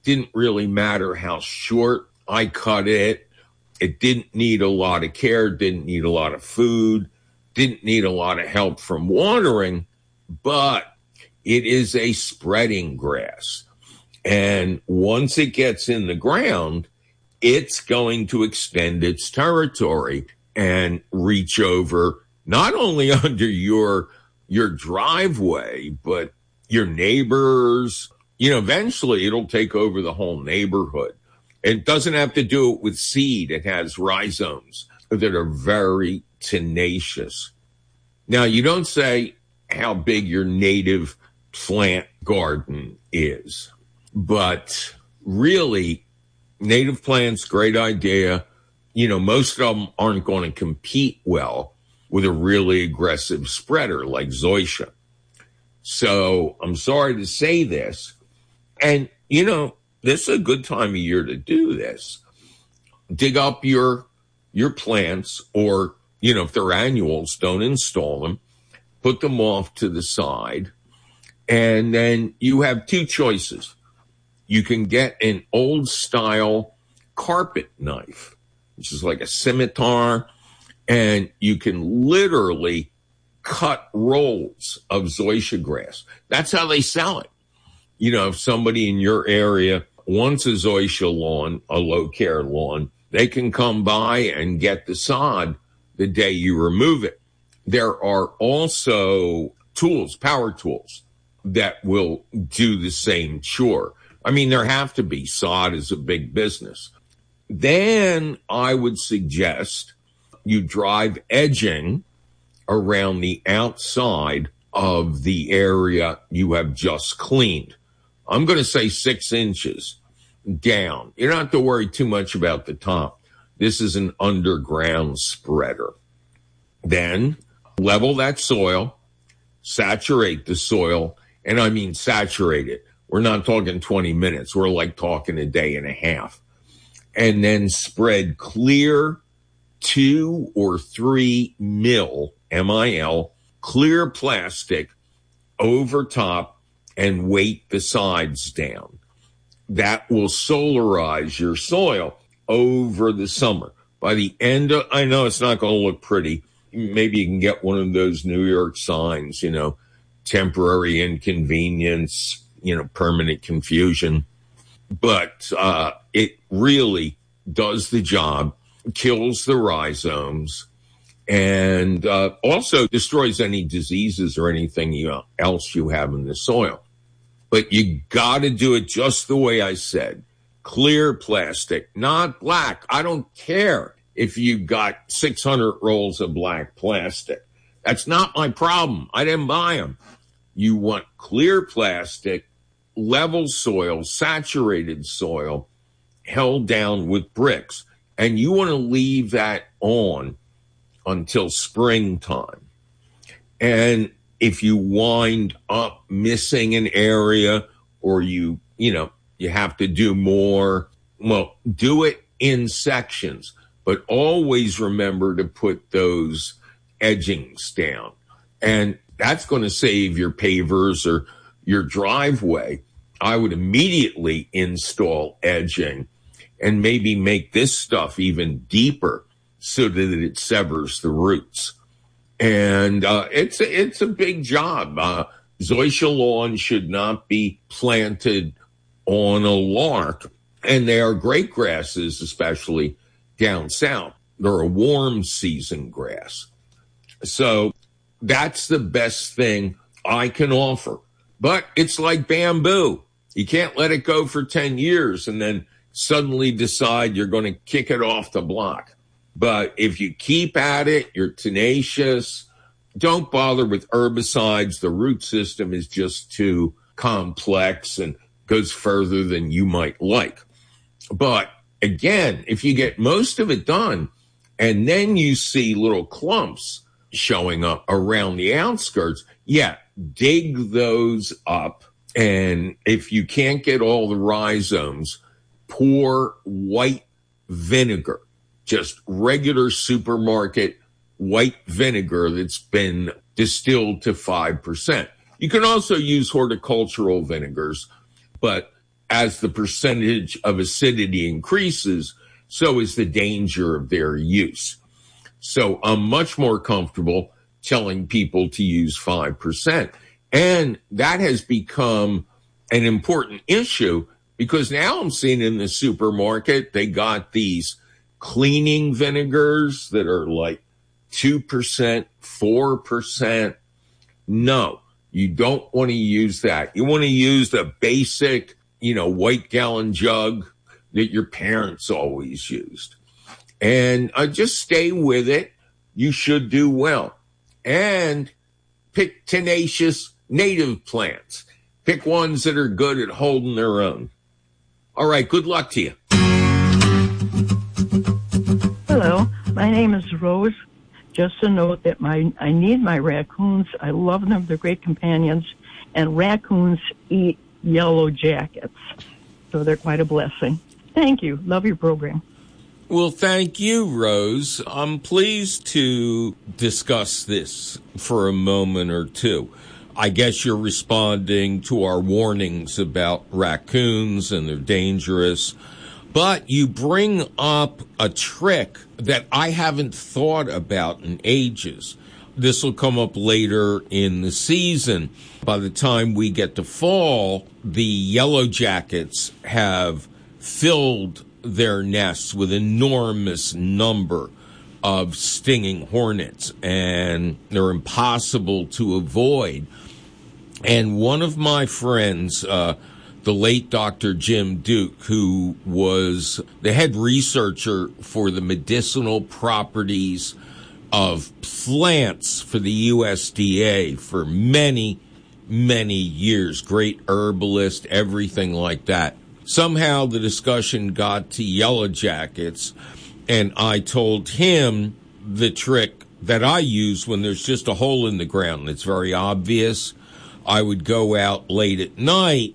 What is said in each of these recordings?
Didn't really matter how short I cut it. It didn't need a lot of care, didn't need a lot of food, didn't need a lot of help from watering, but it is a spreading grass. And once it gets in the ground, it's going to extend its territory and reach over not only under your driveway, but your neighbors. Eventually it'll take over the whole neighborhood. It doesn't have to do it with seed. It has rhizomes that are very tenacious. Now, you don't say how big your native plant garden is, but really, native plants, great idea. Most of them aren't going to compete well with a really aggressive spreader like zoysia. So I'm sorry to say this. And, this is a good time of year to do this. Dig up your plants, or, if they're annuals, don't install them. Put them off to the side. And then you have two choices. You can get an old style carpet knife, which is like a scimitar, and you can literally cut rolls of zoysia grass. That's how they sell it. If somebody in your area wants a zoysia lawn, a low care lawn, they can come by and get the sod the day you remove it. There are also tools, power tools, that will do the same chore. I mean, there have to be. Sod is a big business. Then I would suggest you drive edging around the outside of the area you have just cleaned. I'm going to say 6 inches down. You don't have to worry too much about the top. This is an underground spreader. Then level that soil, saturate the soil, and I mean saturate it. We're not talking 20 minutes. We're like talking a day and a half. And then spread clear 2 or 3 mil, M-I-L, clear plastic over top and weight the sides down. That will solarize your soil over the summer. By the end of, I know it's not going to look pretty. Maybe you can get one of those New York signs, temporary inconvenience, permanent confusion. But it really does the job, kills the rhizomes, and also destroys any diseases or anything else you have in the soil. But you got to do it just the way I said. Clear plastic, not black. I don't care if you got 600 rolls of black plastic. That's not my problem. I didn't buy them. You want clear plastic, level soil, saturated soil, held down with bricks. And you want to leave that on until springtime. And if you wind up missing an area, or you have to do more, well, do it in sections, but always remember to put those edgings down. And that's going to save your pavers or your driveway. I would immediately install edging and maybe make this stuff even deeper so that it severs the roots. And it's a big job. Zoysia lawn should not be planted on a lark, and they are great grasses, especially down south. They're a warm season grass. So that's the best thing I can offer. But it's like bamboo. You can't let it go for 10 years and then suddenly decide you're going to kick it off the block. But if you keep at it, you're tenacious, don't bother with herbicides. The root system is just too complex and goes further than you might like. But again, if you get most of it done and then you see little clumps showing up around the outskirts, dig those up. And if you can't get all the rhizomes, pour white vinegar, just regular supermarket white vinegar that's been distilled to 5%. You can also use horticultural vinegars, but as the percentage of acidity increases, so is the danger of their use. So I'm much more comfortable telling people to use 5%. And that has become an important issue because now I'm seeing in the supermarket, they got these cleaning vinegars that are like 2%, 4%. No, you don't want to use that. You want to use the basic, white gallon jug that your parents always used. And just stay with it. You should do well. And pick tenacious native plants. Pick ones that are good at holding their own. All right, good luck to you. Hello, my name is Rose. Just a note that I need my raccoons. I love them. They're great companions. And raccoons eat yellow jackets. So they're quite a blessing. Thank you. Love your program. Well, thank you, Rose. I'm pleased to discuss this for a moment or two. I guess you're responding to our warnings about raccoons and they're dangerous. But you bring up a trick that I haven't thought about in ages. This will come up later in the season. By the time we get to fall, the yellow jackets have filled their nests with enormous number of stinging hornets, and they're impossible to avoid. And one of my friends, the late Dr. Jim Duke, who was the head researcher for the medicinal properties of plants for the USDA for many, many years, great herbalist, everything like that. Somehow the discussion got to yellow jackets, and I told him the trick that I use when there's just a hole in the ground. It's very obvious. I would go out late at night,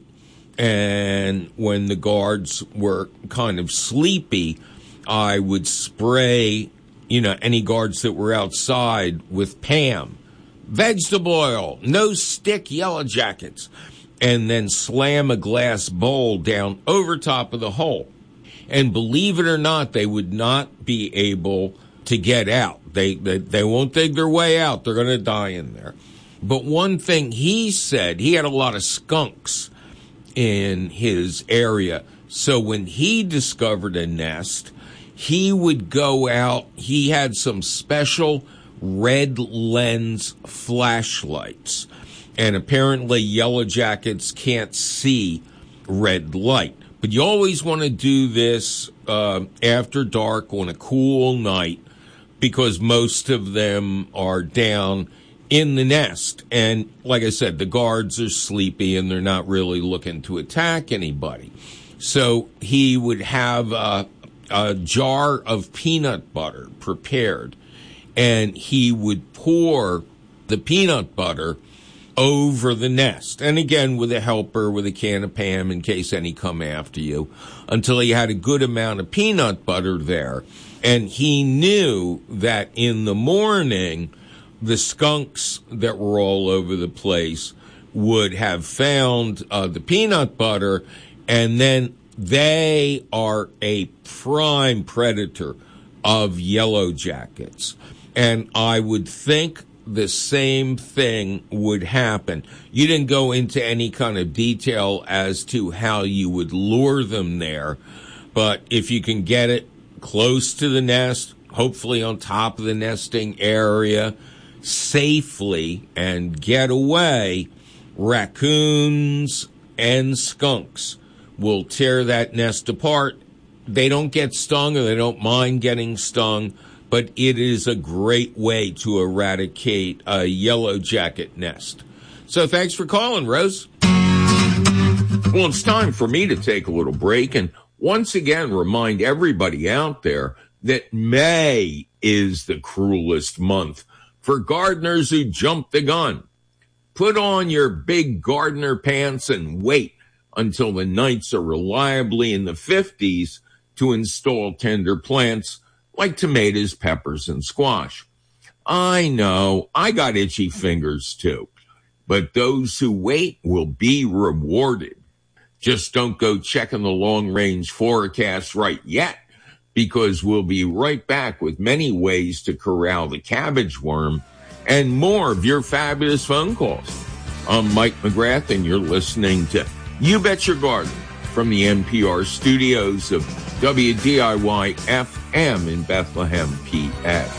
and when the guards were kind of sleepy, I would spray, any guards that were outside with Pam. Vegetable oil, no stick yellow jackets. And then slam a glass bowl down over top of the hole. And believe it or not, they would not be able to get out. They won't dig their way out. They're going to die in there. But one thing he said, he had a lot of skunks in his area. So when he discovered a nest, he would go out. He had some special red lens flashlights. And apparently yellow jackets can't see red light. But you always want to do this after dark on a cool night because most of them are down in the nest. And like I said, the guards are sleepy and they're not really looking to attack anybody. So he would have a jar of peanut butter prepared, and he would pour the peanut butter over the nest. And again, with a helper, with a can of Pam in case any come after you, until he had a good amount of peanut butter there. And he knew that in the morning, the skunks that were all over the place would have found the peanut butter, and then they are a prime predator of yellow jackets. And I would think the same thing would happen. You didn't go into any kind of detail as to how you would lure them there, but if you can get it close to the nest, hopefully on top of the nesting area, safely, and get away, raccoons and skunks will tear that nest apart. They don't get stung, or they don't mind getting stung, but it is a great way to eradicate a yellow jacket nest. So thanks for calling, Rose. Well, it's time for me to take a little break and once again remind everybody out there that May is the cruelest month for gardeners who jump the gun. Put on your big gardener pants and wait until the nights are reliably in the 50s to install tender plants like tomatoes, peppers, and squash. I know, I got itchy fingers too, but those who wait will be rewarded. Just don't go checking the long-range forecast right yet, because we'll be right back with many ways to corral the cabbage worm and more of your fabulous phone calls. I'm Mike McGrath, and you're listening to You Bet Your Garden from the NPR studios of WDIY FM in Bethlehem, PA.